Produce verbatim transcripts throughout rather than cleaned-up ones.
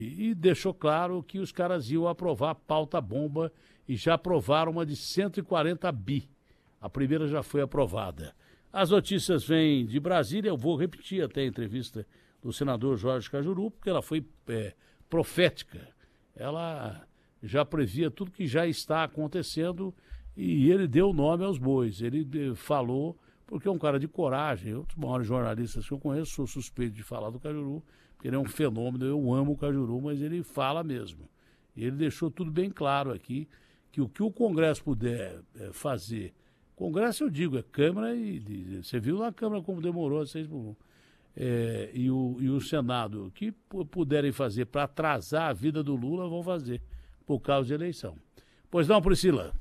E deixou claro que os caras iam aprovar a pauta bomba e já aprovaram uma de cento e quarenta bi. A primeira já foi aprovada. As notícias vêm de Brasília, eu vou repetir até a entrevista do senador Jorge Cajuru, porque ela foi é, profética. Ela já previa tudo que já está acontecendo e ele deu nome aos bois. Ele falou, porque é um cara de coragem, outros maiores jornalistas que eu conheço, sou suspeito de falar do Cajuru, porque ele é um fenômeno, eu amo o Cajuru, mas ele fala mesmo. E ele deixou tudo bem claro aqui, que o que o Congresso puder é, fazer, Congresso eu digo, é Câmara e, e você viu na Câmara como demorou, seis por um, é, e, o, e o Senado, o que puderem fazer para atrasar a vida do Lula, vão fazer, por causa de eleição. Pois não, Priscila?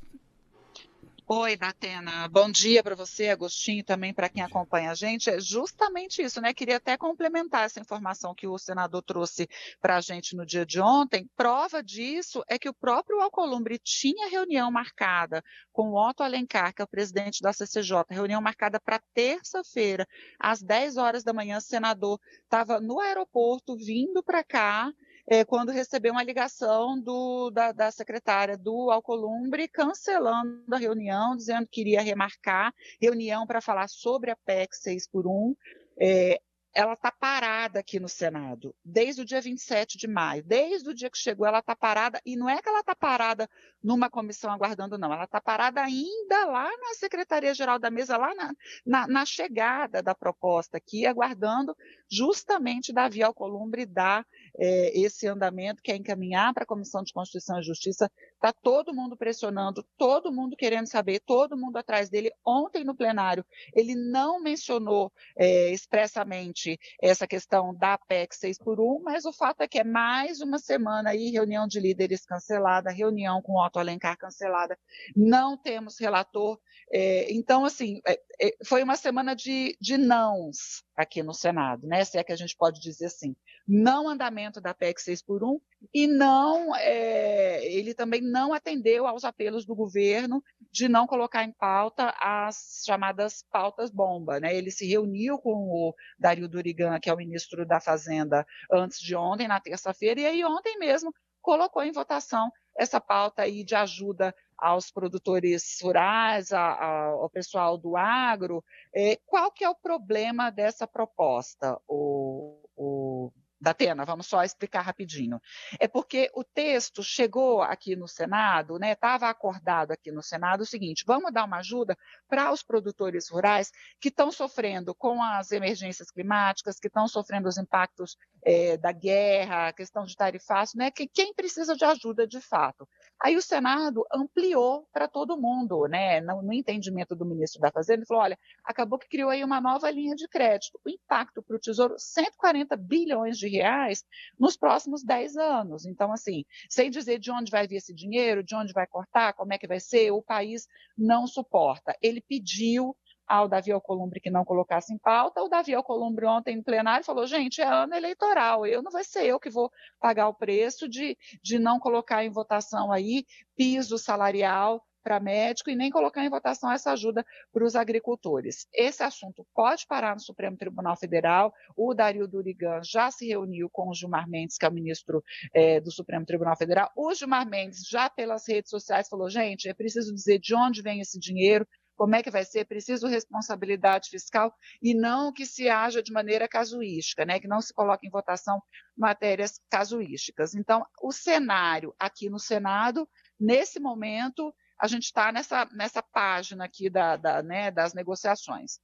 Oi, Datena. Bom dia para você, Agostinho, também para quem acompanha a gente. É justamente isso, né? Queria até complementar essa informação que o senador trouxe para a gente no dia de ontem. Prova disso é que o próprio Alcolumbre tinha reunião marcada com o Otto Alencar, que é o presidente da C C J, reunião marcada para terça-feira, às dez horas da manhã. O senador estava no aeroporto, vindo para cá, É, quando recebeu uma ligação do, da, da secretária do Alcolumbre cancelando a reunião, dizendo que iria remarcar reunião para falar sobre a P E C seis por um. É, ela está parada aqui no Senado, desde o dia vinte e sete de maio. Desde o dia que chegou, ela está parada, e não é que ela está parada numa comissão aguardando, não. Ela está parada ainda lá na Secretaria-Geral da Mesa, lá na, na, na chegada da proposta aqui, aguardando justamente Davi Alcolumbre dar é, esse andamento, que é encaminhar para a Comissão de Constituição e Justiça. Está todo mundo pressionando, todo mundo querendo saber, todo mundo atrás dele. Ontem, no plenário, ele não mencionou é, expressamente essa questão da P E C seis por um, mas o fato é que é mais uma semana aí, reunião de líderes cancelada, reunião com o Otto Alencar cancelada, não temos relator. É, então, assim, é, é, foi uma semana de, de nãos aqui no Senado, né? Se é que a gente pode dizer assim. Não andamento da P E C seis por um e não, é, ele também não atendeu aos apelos do governo de não colocar em pauta as chamadas pautas bomba, né? Ele se reuniu com o Dario Durigan, que é o ministro da Fazenda, antes de ontem, na terça-feira, e aí ontem mesmo colocou em votação essa pauta aí de ajuda aos produtores rurais, a, a, ao pessoal do agro. É, qual que é o problema dessa proposta, o, o Datena? Vamos só explicar rapidinho. É porque o texto chegou aqui no Senado, né? Estava acordado aqui no Senado o seguinte: vamos dar uma ajuda para os produtores rurais que estão sofrendo com as emergências climáticas, que estão sofrendo os impactos é, da guerra, a questão de tarifaço, né? Que quem precisa de ajuda de fato. Aí o Senado ampliou para todo mundo, né? No, no entendimento do ministro da Fazenda, ele falou: olha, acabou que criou aí uma nova linha de crédito. O impacto para o Tesouro, cento e quarenta bilhões de reais nos próximos dez anos. Então, assim, sem dizer de onde vai vir esse dinheiro, de onde vai cortar, como é que vai ser, o país não suporta. Ele pediu ao Davi Alcolumbre que não colocasse em pauta. O Davi Alcolumbre ontem no plenário falou: gente, é ano eleitoral, eu não vai ser eu que vou pagar o preço de, de não colocar em votação aí piso salarial para médico e nem colocar em votação essa ajuda para os agricultores. Esse assunto pode parar no Supremo Tribunal Federal. O Dario Durigan já se reuniu com o Gilmar Mendes, que é o ministro é, do Supremo Tribunal Federal. O Gilmar Mendes já pelas redes sociais falou: gente, é preciso dizer de onde vem esse dinheiro, como é que vai ser, preciso responsabilidade fiscal e não que se haja de maneira casuística, né? Que não se coloque em votação matérias casuísticas. Então, o cenário aqui no Senado, nesse momento, a gente está nessa, nessa página aqui da, da, né, das negociações.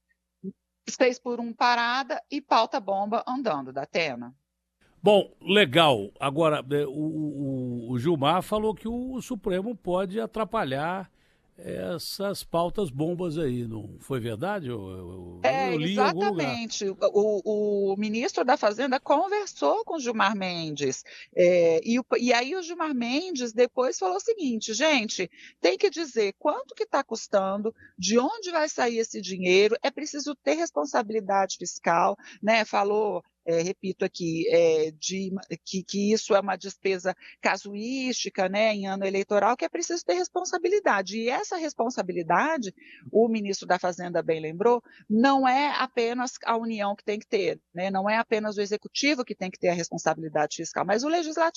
Seis por um parada e pauta bomba andando, Datena. Bom, legal. Agora, o, o, o Gilmar falou que o Supremo pode atrapalhar essas pautas bombas aí, não foi verdade? Eu, eu, É, eu li em algum lugar. exatamente. O, o ministro da Fazenda conversou com o Gilmar Mendes. É, e, o, e aí o Gilmar Mendes depois falou o seguinte: gente, tem que dizer quanto que está custando, de onde vai sair esse dinheiro, é preciso ter responsabilidade fiscal, né? Falou é, repito aqui, é, de, que, que isso é uma despesa casuística, né, em ano eleitoral, que é preciso ter responsabilidade. E essa responsabilidade, o ministro da Fazenda bem lembrou, não é apenas a União que tem que ter, né, não é apenas o Executivo que tem que ter a responsabilidade fiscal, mas o Legislativo